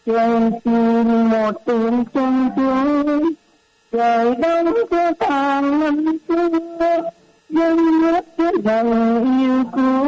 Trời tìm một tiếng chân chuối, trời đông cho tàn năm xưa, dân nước cái lòng yêu cũ.